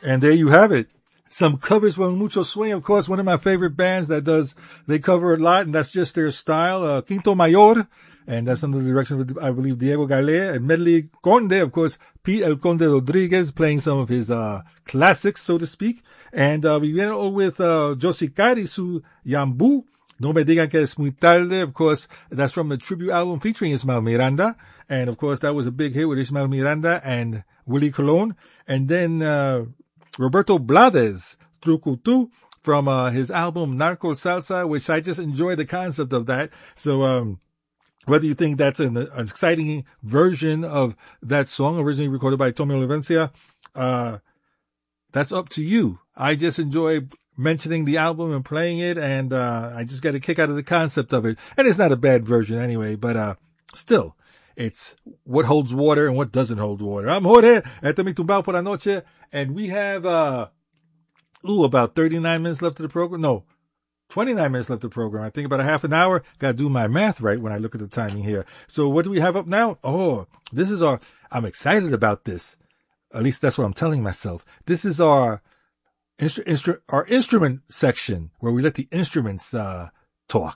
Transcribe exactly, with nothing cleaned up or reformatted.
And there you have it. Some covers from Mucho Swing. Of course, one of my favorite bands that does, they cover a lot, and that's just their style. Uh, Quinto Mayor. And that's under the direction of, I believe, Diego Galea. And medley Conde, of course, Pete El Conde Rodriguez playing some of his, uh, classics, so to speak. And, uh, we went with, uh, Josicari Su Yambu. No me digan que es muy tarde. Of course, that's from the tribute album featuring Ismael Miranda. And of course, that was a big hit with Ismael Miranda and Willie Colon. And then, uh, Roberto Blades, Trucutu, from, uh, his album Narco Salsa, which I just enjoy the concept of that. So, um, whether you think that's an, an exciting version of that song originally recorded by Tommy Olivencia, uh, that's up to you. I just enjoy mentioning the album and playing it, and uh I just get a kick out of the concept of it. And it's not a bad version anyway, but uh still, it's what holds water and what doesn't hold water. I'm Jorge, esto es Mi Tumbao por la Noche, and we have uh ooh about thirty-nine minutes left of the program. No, twenty-nine minutes left of the program. I think about a half an hour. Got to do my math right when I look at the timing here. So what do we have up now? Oh, this is our, I'm excited about this. At least that's what I'm telling myself. This is our Instru- instru- our instrument section where we let the instruments uh talk.